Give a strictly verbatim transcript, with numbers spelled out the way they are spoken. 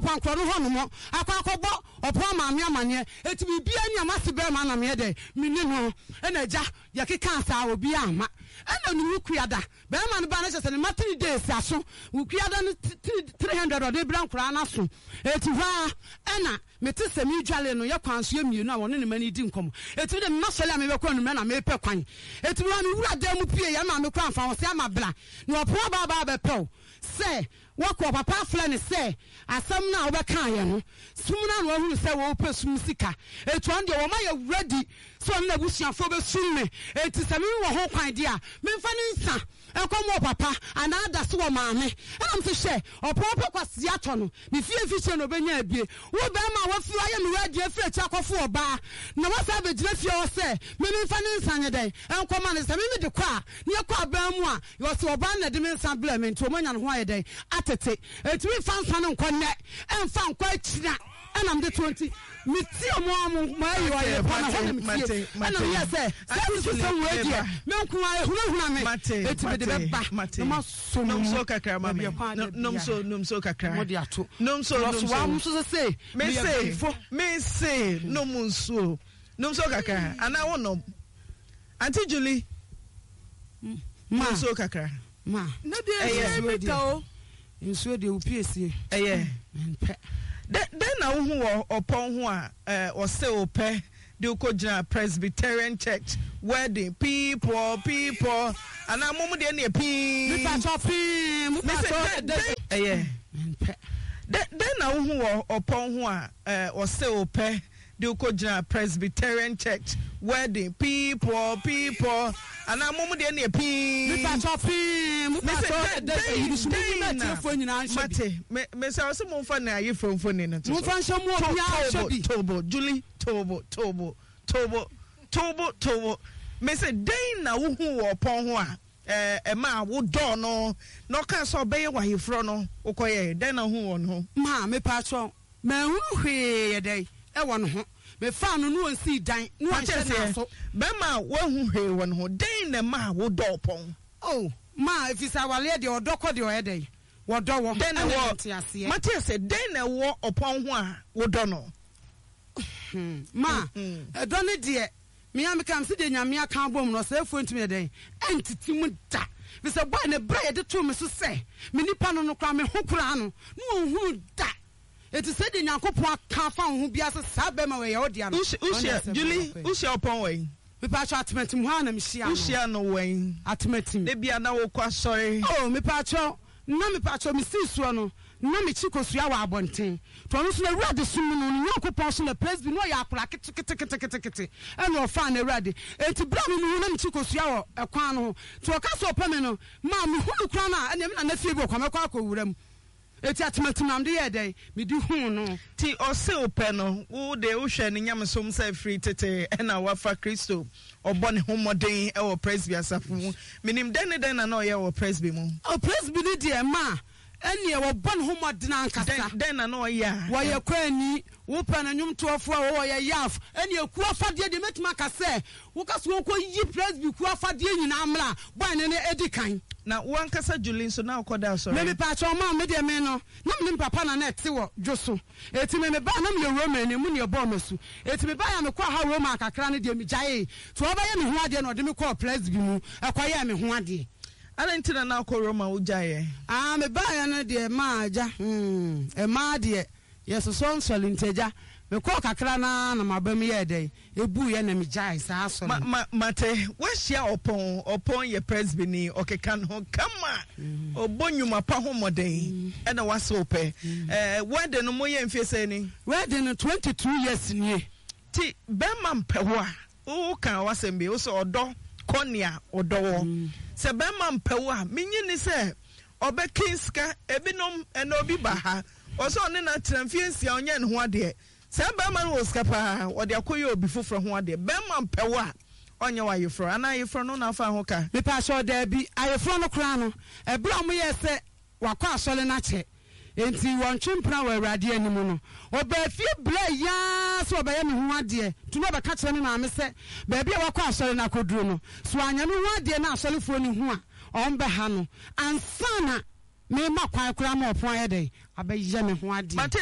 pankro no ho no mo akwa akọbọ opo ma me amane eti bibia ni amase be ma na me de mini no ena ja ya keka asa obi ama ena nu kuada be ma no ba na chese ne matri days aso kuada no three hundred o de bran kra na so eti ha ena mete se mi dwale no ye kwanso emienu a woni ne mani di nkom eti de masole a me be kwanu me na me pe kwan eti wa no wura da mu pie ya ma me kwan fa wo se ama bla no opo ba ba be pe say wako papa flani say asam na obeka ye no sumna no ahuru say wo pe sum sika etu ande wo ma ye ready so na busuafo be sum me eti se me wo ho kwan dia me mfa ni nsa ekomo papa ana da so wo ma me am se hye opopo kwase ato no me fie fiche no benya abie wo be ma wo fi aye me ready afre cha kofo oba na wo sa be gina fie wo say me me mfa ni nsa nye den enkoma ne se me me de kwa ne kwa ba mu a yo se oba na de me nsa bla me nto manya no ho aye den atete etumi fanfa no nkonne emfa nkwa akira enam de twenty meti omo ma ayo aye pa na ho meti ana ye say say so so we dia me nko aye huna huna me etimi de be ba no so no so kakra ma me no so no so kakra mo de ato no so no so wa mo so say me say me say no mo so no so kakra ana wo no Auntie Julie ma so kakra ma no dey make o nsuo de upiesie eh mpe den na wo ho opon ho a eh o se ope de ukojina Presbyterian Church wedding people people ana mum de na pi mi pa cho pi mi pa cho eh mpe den na wo ho opon ho a eh o se ope de ukojina Presbyterian Church wedding people people ana mum de na pi mi pa cho pi mi pa cho de yi su mi na telefone nyina anhye mate me me say o se mo fa na ayi fromfo ni no mo fa nhye mo obi anhye bi tobo Julie tobo tobo tobo tobo tobo me say den na wo hu wo pon ho a eh e ma wo do no no ka so be ye wa yefro no ukoye den na hu wo no ma me pa cho me hu hwe ye dai e wo no ho me fa no no nsi dan no anhye na so be ma wo hu hwe wo no den na ma wo do pon oh ma ifisa wale de odoko de oyedai wo do wo den na wo mate say den na wo opon ho a wo do no ma edo ne de me am kam se de nyame aka bom no se fo ntimi den entiti mu da bi se boy ne bra ye de to me so se me nipa no no kra me ho kra no no hu da eti se de nyankopon aka fa ho bia se sa be ma we ye odia no usia Julie usia opon we me pa cho atmetim ho na me hia no usia no we atmetim de bia na wo kwa sorry oh me pa cho na me pa cho me si so no na me chi kosua wa abonten to no so na rade sum no no yakopon so na presby no ya akora kete kete kete kete kete e no fa na rade enti bra me no na me chi kosua wo ekwan no to ka so pa me no ma me hu kura na na me na na fie bi kwa me kwa akowuram eti atmatim am de ye dai me di hu no ti o se ope no wo de wo hwe ne nyamsom sa free tete e na wa fa Kristo obo ne homoden e wo presby asafo mu minim den den na na o ye wo presby mu o presby ni de ma eni e wo bon homoden ankasa den na na o ya wo ye kwani wo pa na nwum tofo a wo ye yaf eni eku afade de metima ka se wo ka so ko yi presby ku afade nyina amra boy ne ne edikan na wan kasa Julie so na okoda so me pa cho ma me de me no na me papa na na ete wo dwoso eti me me ba na me Roma ni mu ne bo masu eti me ba ya me kwa ha Roma kakra ne de me jaye to oba ye me ho ade na de me kwa presby mu akwaye me ho ade ala ntina na ko Roma wo jaye ah me ba ya na de ma aja hmm e ma de yeso so nsoli nteja me kwa kakra na na mabam ye de ebu ye na me jaye sa so ma ma mate wa hia opon opon ye presby ni okeka no kama obonyuma pa homoden e na wase ope eh wede no mo ye mfiese ni wede no twenty-two years ni ti be ma mpewa o kan wasembe o so odo konia odo wo se be ma mpewa minyi ni se obekinska ebinom ena obi baha o so ne na tramfiensia onye ne ho ade se be ma no skapa o de akoye obi foforo ho ade be ma mpewa onye wa yefro ana yefro no na fa ho ka me pa so da bi ayefro no kra no e bra mo ye se wakọ asole na che enti won twempra wa awrade animu no oba fie bla ya so oba ye me ho ade tu no ba ka kire me ma me se ba bia wakọ asole na koduro no so anya me ho ade na asolefo ni ho a on be ha no ansana me ma kwan kra ma opon ye dey abaye me ho ade